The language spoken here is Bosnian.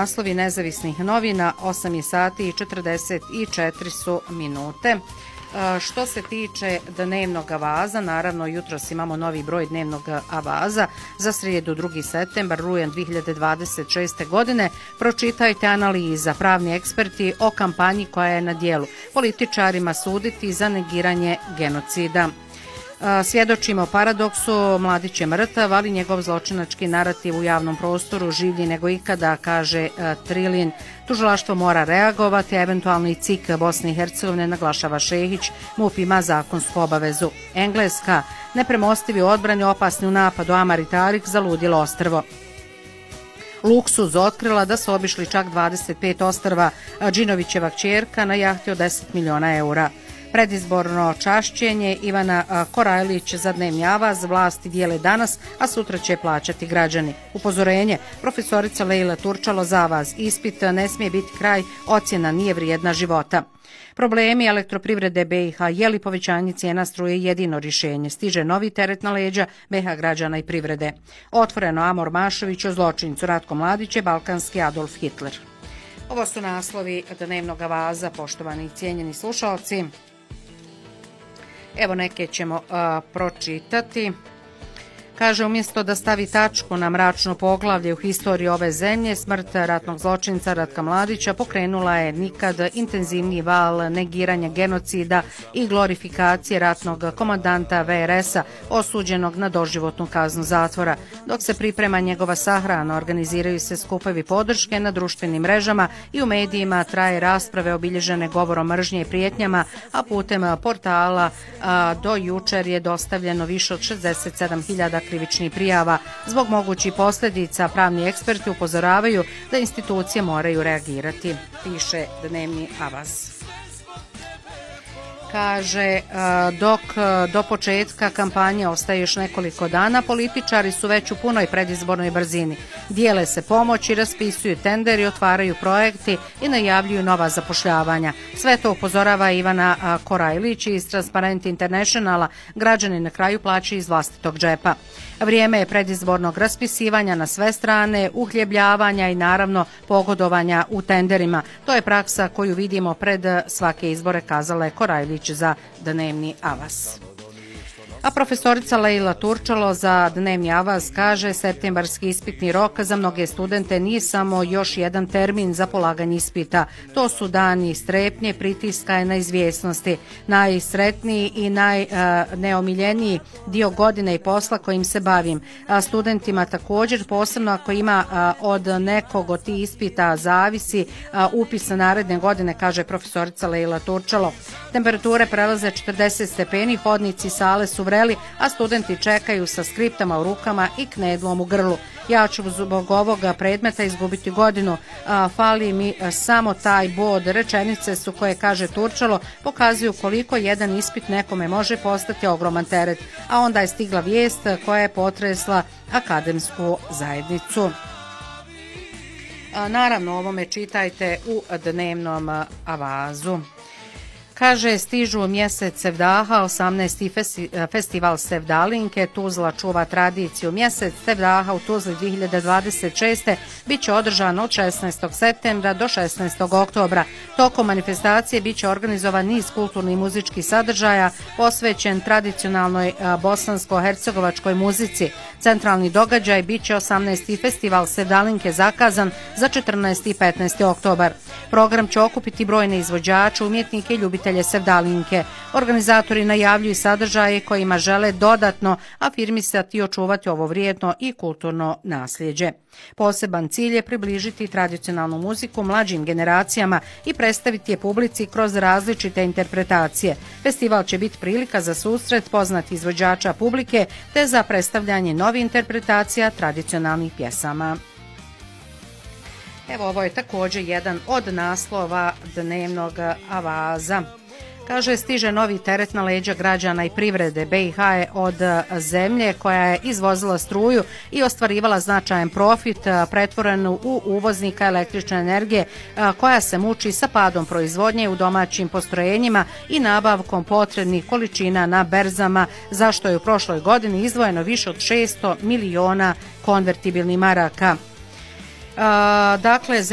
naslovi nezavisnih novina, 8 sati i 44 su minute. Što se tiče dnevnog avaza, naravno jutros imamo novi broj dnevnog avaza za srijedu 2. septembar, rujan 2026. godine. Pročitajte analiza, pravni eksperti o kampanji koja je na dijelu. Političarima suditi za negiranje genocida. Svjedočimo paradoksu, mladić je mrtav, ali njegov zločinački narativ u javnom prostoru življi nego ikada, kaže Trilin. Tužilaštvo mora reagovati, eventualno i CIK Bosne i Hercegovine, naglašava Šehić, MUP ima zakonsku obavezu. Engleska, nepremostivi u odbrani, opasni u napadu, Amar i Tarik zaludilo ostrvo. Luksuz otkrila da su obišli čak 25 ostrva, Džinovićeva kćerka na jahti od 10 miliona eura. Predizborno čašćenje Ivana Korajlić za dnevni avaz, vlasti dijele danas, a sutra će plaćati građani. Upozorenje, profesorica Lejla Turčalo za avaz, ispit ne smije biti kraj, ocjena nije vrijedna života. Problemi elektroprivrede BiH, je li povećanje cijena struje jedino rješenje? Stiže novi teret na leđa BiH građana i privrede. Otvoreno Amor Mašović o zločincu Ratko Mladić je balkanski Adolf Hitler. Ovo su naslovi dnevnog avaza, poštovani i cijenjeni slušalci. Evo neke ćemo pročitati. Kaže, umjesto da stavi tačku na mračno poglavlje u historiji ove zemlje, smrt ratnog zločinca Ratka Mladića pokrenula je nikad intenzivniji val negiranja genocida i glorifikacije ratnog komandanta VRS-a, osuđenog na doživotnu kaznu zatvora. Dok se priprema njegova sahrana, organiziraju se skupovi podrške na društvenim mrežama i u medijima traje rasprave obilježene govorom mržnje i prijetnjama, a putem portala do jučer je dostavljeno više od 67.000 krivičnih prijava. Zbog mogućih posljedica pravni eksperti upozoravaju da institucije moraju reagirati, piše dnevni avaz. Kaže, dok do početka kampanje ostaje još nekoliko dana, političari su već u punoj predizbornoj brzini. Dijele se pomoći, raspisuju tenderi, otvaraju projekti i najavljuju nova zapošljavanja. Sve to upozorava Ivana Korajlić iz Transparent Internationala. Građani na kraju plaćaju iz vlastitog džepa. Vrijeme je predizbornog raspisivanja na sve strane, uhljebljavanja i naravno pogodovanja u tenderima. To je praksa koju vidimo pred svake izbore, kazala je Korajlić za dnevni avaz. A profesorica Lejla Turčalo za dnevni avaz kaže, septembarski ispitni rok za mnoge studente nije samo još jedan termin za polaganje ispita. To su dani strepnje, pritiska i neizvjesnosti. Najsretniji i najneomiljeniji dio godine i posla kojim se bavim. Studentima također, posebno ako ima od nekog od tih ispita zavisi upis naredne godine, kaže profesorica Lejla Turčalo. Temperature prelaze 40 stepeni, hodnici sale su vreli, a studenti čekaju sa skriptama u rukama i knedlom u grlu. Ja ću zbog ovoga predmeta izgubiti godinu, fali mi samo taj bod. Rečenice su koje, kaže Turčalo, pokazuju koliko jedan ispit nekome može postati ogroman teret. A onda je stigla vijest koja je potresla akademsku zajednicu. Naravno, ovome čitajte u dnevnom avazu. Kaže, stižu mjesec Sevdaha, 18. festival Sevdalinke, Tuzla čuva tradiciju. Mjesec Sevdaha u Tuzli 2026. bit će održan od 16. septembra do 16. oktobra. Tokom manifestacije bit će organizovan niz kulturnih i muzičkih sadržaja posvećen tradicionalnoj bosansko-hercegovačkoj muzici. Centralni događaj bit će 18. festival Sevdalinke zakazan za 14. i 15. oktobar. Program će okupiti brojne izvođače, umjetnike i ljubitelje Sevdalinke. Organizatori najavljuju sadržaje kojima žele dodatno afirmisati i očuvati ovo vrijedno i kulturno nasljeđe. Poseban cilj je približiti tradicionalnu muziku mlađim generacijama i predstaviti je publici kroz različite interpretacije. Festival će biti prilika za susret poznatih izvođača publike te za predstavljanje novih interpretacija tradicionalnih pjesama. Evo, ovo je također jedan od naslova dnevnog avaza. Kaže, stiže novi teret na leđa građana i privrede. BiH je od zemlje koja je izvozila struju i ostvarivala značajan profit pretvorenu u uvoznika električne energije koja se muči sa padom proizvodnje u domaćim postrojenjima i nabavkom potrebnih količina na berzama, za što je u prošloj godini izdvojeno više od 600 miliona konvertibilnih maraka. Dakle,